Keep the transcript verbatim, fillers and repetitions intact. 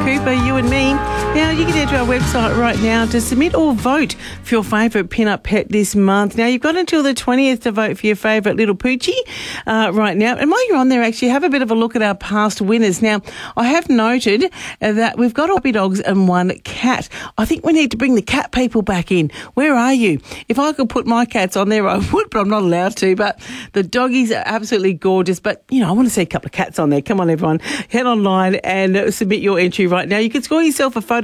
Cooper, you and me. Now, you can head to our website right now to submit or vote for your favourite pin-up pet this month. Now, you've got until the twentieth to vote for your favourite little poochie uh, right now. And while you're on there, actually, have a bit of a look at our past winners. Now, I have noted uh, that we've got puppy dogs and one cat. I think we need to bring the cat people back in. Where are you? If I could put my cats on there, I would, but I'm not allowed to. But the doggies are absolutely gorgeous. But, you know, I want to see a couple of cats on there. Come on, everyone. Head online and submit your entry right now. You can score yourself a photo